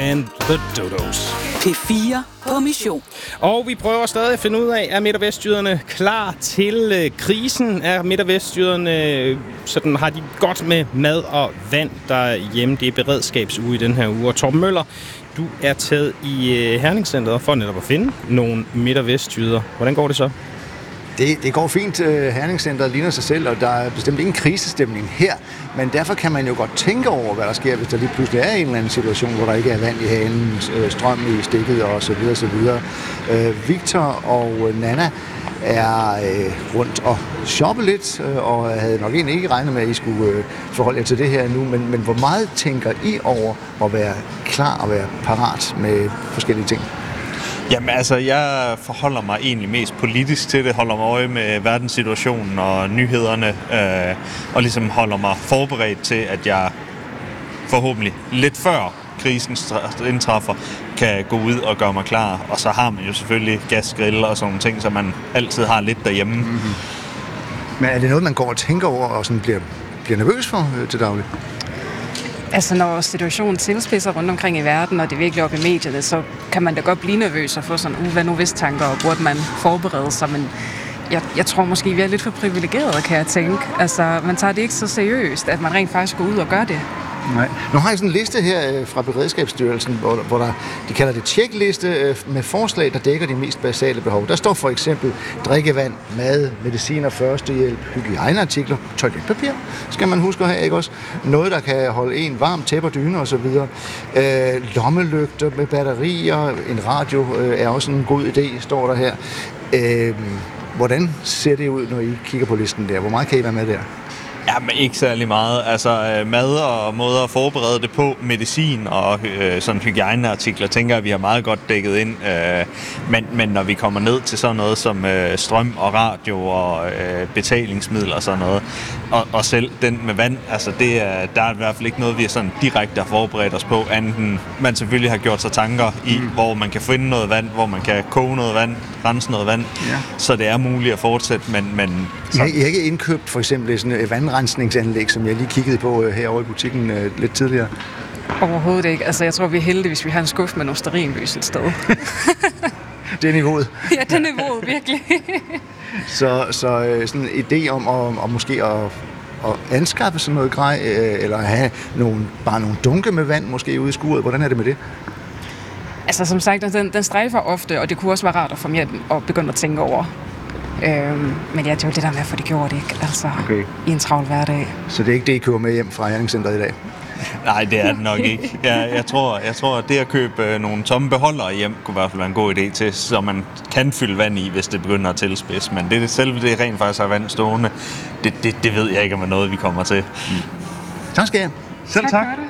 and the Dodos. P4 på mission. Og vi prøver stadig at finde ud af, er Midt- og Vestjyderne klar til krisen? Er Midt- og Vestjyderne, sådan har de godt med mad og vand derhjemme? Det er beredskabsuge i den her uge. Og Torben Møller, du er taget i Herningscenteret for netop at finde nogle Midt- og Vestjyder. Hvordan går det så? Det går fint. Herningscenteret ligner sig selv, og der er bestemt ingen krisestemning her. Men derfor kan man jo godt tænke over, hvad der sker, hvis der lige pludselig er en eller anden situation, hvor der ikke er vand i halen, strøm i stikket og så videre, så videre. Victor og Nana er rundt og shoppe lidt, og havde nok egentlig ikke regnet med, at I skulle forholde jer til det her nu. Men hvor meget tænker I over at være klar og være parat med forskellige ting? Jamen altså, jeg forholder mig egentlig mest politisk til det, holder mig øje med verdenssituationen og nyhederne, og ligesom holder mig forberedt til, at jeg forhåbentlig lidt før krisen indtræffer, kan gå ud og gøre mig klar. Og så har man jo selvfølgelig gasgrill og sådan nogle ting, som man altid har lidt derhjemme. Mm-hmm. Men er det noget, man går og tænker over og sådan bliver nervøs for til daglig? Altså, når situationen tilspidser rundt omkring i verden, og det er virkelig op i medierne, så kan man da godt blive nervøs og få sådan, hvad nu hvis tanker, og burde man forberede sig, men jeg tror måske, vi er lidt for privilegerede, kan jeg tænke. Altså, man tager det ikke så seriøst, at man rent faktisk går ud og gør det. Nej. Nu har jeg sådan en liste her fra Beredskabsstyrelsen, hvor de kalder det tjekliste med forslag, der dækker de mest basale behov. Der står for eksempel drikkevand, mad, mediciner, førstehjælp, hygiejneartikler, toiletpapir, skal man huske at have, ikke også? Noget, der kan holde en varm, tæpper, dyne osv. Lommelygter med batterier, en radio er også en god idé, står der her. Hvordan ser det ud, når I kigger på listen der? Hvor meget kan I være med der? Ja, men ikke særlig meget. Altså mad og måder at forberede det på, medicin og sådan hygiejneartikler, tænker jeg, vi har meget godt dækket ind. Men når vi kommer ned til sådan noget som strøm og radio og betalingsmidler og sådan noget, og selv den med vand, altså der er i hvert fald ikke noget, vi er sådan direkte har forberedt os på, anden man selvfølgelig har gjort sig tanker i, hvor man kan finde noget vand, hvor man kan koge noget vand, rense noget vand, så det er muligt at fortsætte, men I har ikke indkøbt for eksempel sådan et vandrensningsanlæg, som jeg lige kiggede på herovre i butikken lidt tidligere? Overhovedet ikke. Altså, jeg tror, vi er heldige, hvis vi har en skuffe med nogle stearinlys et sted. Det er niveauet. Ja, det er niveauet, virkelig. Så sådan en idé om at måske at anskaffe sådan noget grej, eller have bare nogle dunke med vand måske ude i skuret. Hvordan er det med det? Altså, som sagt, den strejfer ofte, og det kunne også være rart at få mere og begynde at tænke over. Men ja, det er jo det der med at få det gjort, ikke? Altså, i en travl hverdag. Så det er ikke det, I køber med hjem fra Herningscenteret i dag? Nej, det er det nok ikke. Jeg tror, at det at købe nogle tomme beholdere hjem kunne i hvert fald være en god idé til, så man kan fylde vand i, hvis det begynder at tilspidse. Men det selve det rent faktisk har vand stående, det ved jeg ikke, om er noget, vi kommer til. Tak skal jeg. Selv tak.